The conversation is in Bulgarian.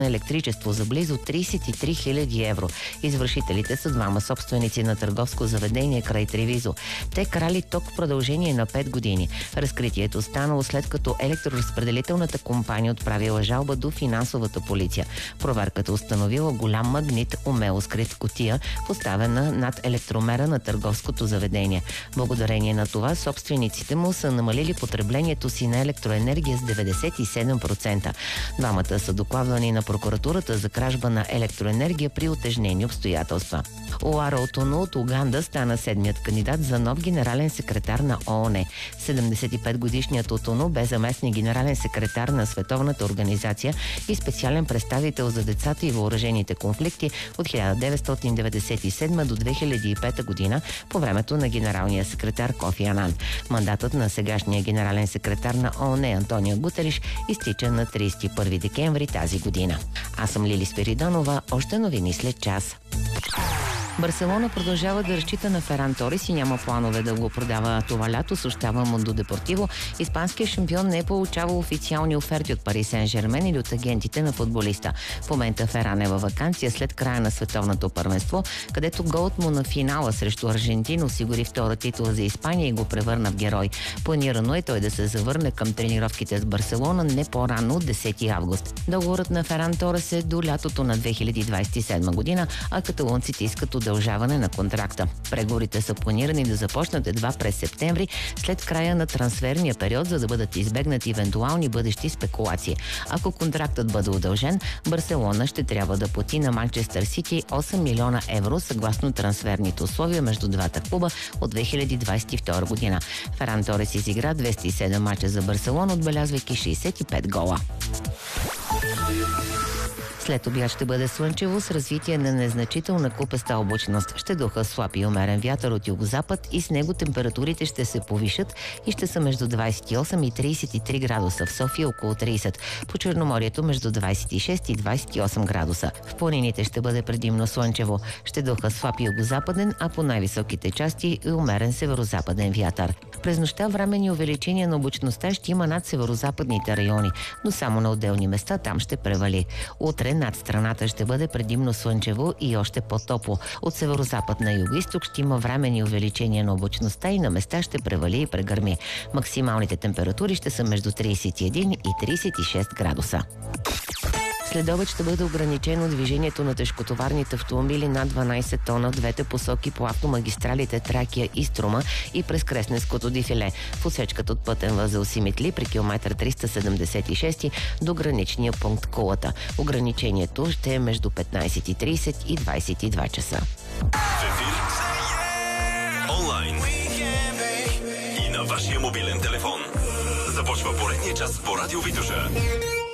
на електричество за близо 33 000 евро. Извършителите са двама собственици на търговско заведение край Тревизо. Те крали ток в продължение на 5 години. Разкритието станало след като електроразпределителната компания отправила жалба до финансовата полиция. Проверката установила голям магнит, умело скрит в кутия, поставена над електромера на търговското заведение. Благодарение на това собствениците му са намалили потреблението си на електроенергия с 97%. Двамата са докладвани на прокуратурата за кражба на електроенергия при утежнени обстоятелства. Оара Отоно от Уганда стана седмият кандидат за нов генерален секретар на ООН. 75-годишният Отоно бе заместник генерален секретар на Световната организация и специален представител за децата и въоръжените конфликти от 1997 до 2005 година по времето на генералния секретар Кофи Анан. Мандатът на сегашния генерален секретар на ООН Антонио Гутериш изтича на 31 декември тази година. Аз съм Лили Спиридонова. Още новини след час. Барселона продължава да разчита на Феран Торес и няма планове да го продава това лято, съобщава Мундо Депортиво. Испанският шампион не е получавал официални оферти от Пари Сен-Жермен или от агентите на футболиста. В момента Феран е във ваканция след края на световното първенство, където голът му на финала срещу Аржентина осигури втора титла за Испания и го превърна в герой. Планирано е той да се завърне към тренировките с Барселона не по-рано от 10 август. Договорът на Феран Торес е до лятото на 2027 година, а каталонците искат удължаване на контракта. Преговорите са планирани да започнат едва през септември, след края на трансферния период, за да бъдат избегнати евентуални бъдещи спекулации. Ако контрактът бъде удължен, Барселона ще трябва да плати на Манчестър Сити 8 милиона евро, съгласно трансферните условия между двата клуба от 2022 година. Феран Торес изигра 207 мача за Барселона, отбелязвайки 65 гола. След обяд ще бъде слънчево с развитие на незначителна купеста облачност. Ще духа слаб и умерен вятър от югозапад и с него температурите ще се повишат и ще са между 28 и 33 градуса. В София около 30. По Черноморието между 26 и 28 градуса. В планините ще бъде предимно слънчево. Ще духа слаб югозападен, а по най-високите части и умерен северозападен вятър. През нощта временни увеличения на облачността ще има над северозападните райони, но само на отделни места там ще превали. Утре над страната ще бъде предимно слънчево и още по-топло. От северозапад на югоизток ще има временни увеличения на облачността и на места ще превали и прегърми. Максималните температури ще са между 31 и 36 градуса. Следобед ще бъде ограничено движението на тежкотоварните автомобили над 12 тона в двете посоки по автомагистралите Тракия и Струма и през Кресненското дефиле. В отсечката от пътен възел Симитли при километър 376 до граничния пункт Кулата. Ограничението ще е между 15:30 и 22 часа. В ефир, онлайн и на вашия мобилен телефон. Започва поредния час по Радио Витоша.